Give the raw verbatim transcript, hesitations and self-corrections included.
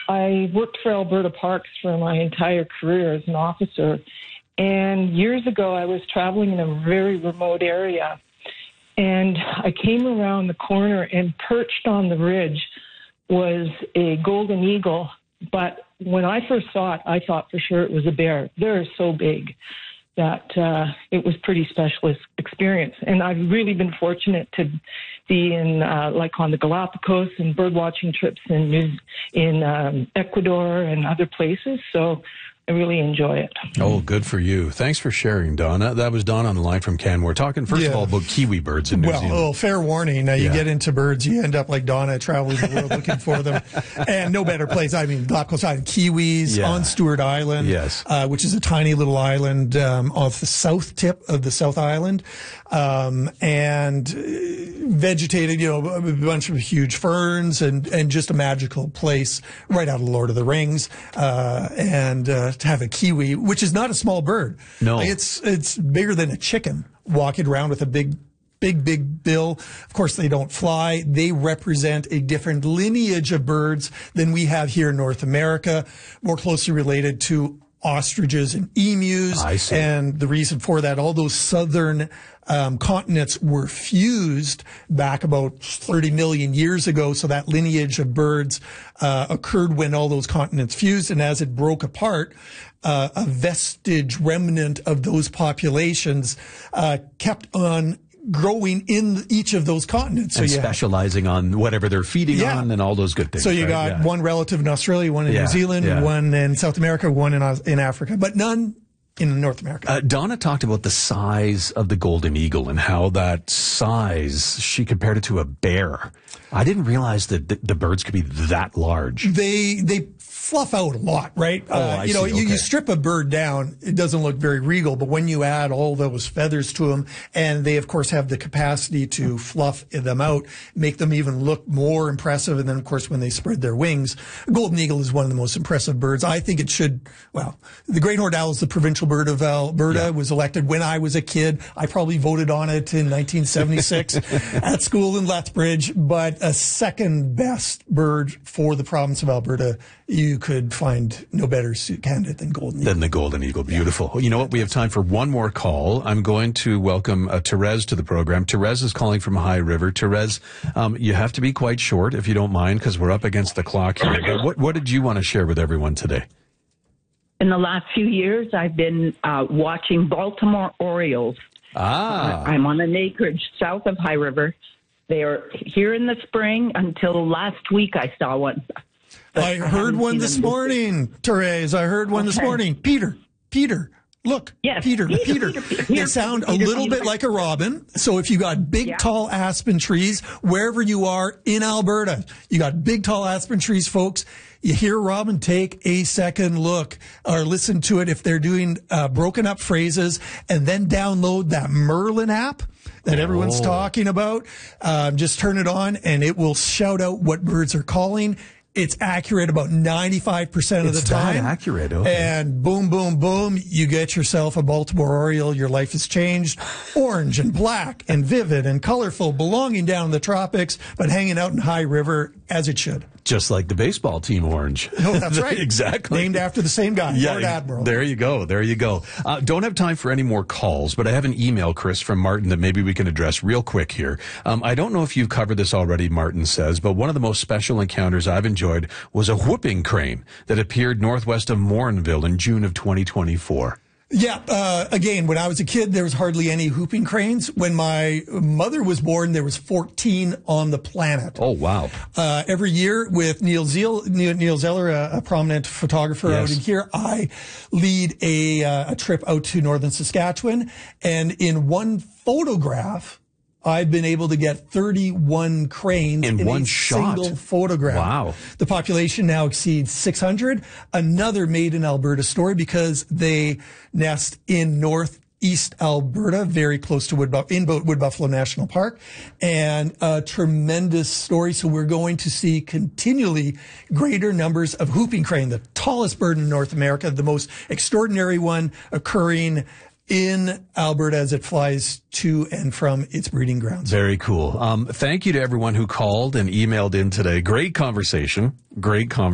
I worked for Alberta Parks for my entire career as an officer. And years ago, I was traveling in a very remote area. And I came around the corner, and perched on the ridge was a golden eagle. But when I first saw it, I thought for sure it was a bear. They're so big that uh, it was pretty special experience. And I've really been fortunate to be in, uh, like on the Galapagos and bird watching trips in New, in um, Ecuador and other places. So I really enjoy it. Oh, good for you. Thanks for sharing, Donna. That was Donna on the line from Canmore, talking first yeah. of all about kiwi birds in New well, Zealand. Well, fair warning. Now, you yeah. get into birds, you end up like Donna, traveling the world looking for them. And no better place. I mean, Galapagos Island, kiwis yeah. on Stewart Island, yes. uh, which is a tiny little island um, off the south tip of the South Island. Um, and vegetated, you know, a bunch of huge ferns and, and just a magical place right out of Lord of the Rings. Uh, and, uh, to have a kiwi, which is not a small bird. No. It's, it's bigger than a chicken, walking around with a big, big, big bill. Of course, they don't fly. They represent a different lineage of birds than we have here in North America, more closely related to ostriches and emus. I see. And the reason for that, all those southern um, continents were fused back about thirty million years ago. So that lineage of birds uh, occurred when all those continents fused. And as it broke apart, uh, a vestige remnant of those populations uh, kept on growing in each of those continents. So and yeah. specializing on whatever they're feeding yeah. on and all those good things. So you right? got yeah. one relative in Australia, one in yeah. New Zealand, yeah. one in South America, one in in Africa, but none in North America. Uh, Donna talked about the size of the golden eagle and how that size, she compared it to a bear. I didn't realize that the, the birds could be that large. They they fluff out a lot, right? Oh, uh, I you know, see. you, Okay. you strip a bird down, it doesn't look very regal, but when you add all those feathers to them, and they of course have the capacity to fluff them out, make them even look more impressive, and then of course when they spread their wings, golden eagle is one of the most impressive birds. I think it should, well, the great horned owl is the provincial bird of Alberta, yeah. was elected when I was a kid. I probably voted on it in nineteen seventy-six at school in Lethbridge, but a second best bird for the province of Alberta, you could find no better candidate than golden eagle. Than the golden eagle. Beautiful. Yeah. You know what? We have time for one more call. I'm going to welcome uh, Therese to the program. Therese is calling from High River. Therese, um, you have to be quite short if you don't mind, because we're up against the clock here. But what, what did you want to share with everyone today? In the last few years, I've been uh, watching Baltimore Orioles. Ah. Uh, I'm on an acreage south of High River. They are here in the spring. Until last week, I saw one. But I heard I one this morning, Therese. I heard one okay. this morning. Peter, Peter, look. Yes, Peter, Peter, Peter. Peter, Peter, They Peter, sound Peter, a little Peter, bit like a robin. So if you got big, yeah. tall aspen trees, wherever you are in Alberta, you got big, tall aspen trees, folks. You hear robin, take a second look or listen to it if they're doing uh, broken up phrases, and then download that Merlin app that everyone's oh. talking about. Um, just turn it on and it will shout out what birds are calling. It's accurate about ninety-five percent of it's the time. It's that accurate, okay. And boom, boom, boom, you get yourself a Baltimore Oriole. Your life has changed. Orange and black and vivid and colorful, belonging down in the tropics, but hanging out in High River as it should. Just like the baseball team Orange. Oh, that's right. Exactly. Named after the same guy, yeah, Lord Admiral. There you go. There you go. Uh, don't have time for any more calls, but I have an email, Chris, from Martin that maybe we can address real quick here. Um, I don't know if you've covered this already, Martin says, but one of the most special encounters I've enjoyed was a whooping crane that appeared northwest of Morinville in June of twenty twenty-four. Yeah, uh, again, when I was a kid, there was hardly any whooping cranes. When my mother was born, there was fourteen on the planet. Oh, wow. Uh, every year with Neil Zeal, Neil, Neil Zeller, a, a prominent photographer yes. out in here, I lead a, uh, a trip out to northern Saskatchewan. And in one photograph, I've been able to get thirty-one cranes in, in one a shot. single photograph. Wow. The population now exceeds six hundred. Another made in Alberta story because they nest in northeast Alberta, very close to Wood, in Wood Buffalo National Park, and a tremendous story. So we're going to see continually greater numbers of whooping crane, the tallest bird in North America, the most extraordinary one occurring in Alberta as it flies to and from its breeding grounds. Very cool. Um, thank you to everyone who called and emailed in today. Great conversation. Great conversation.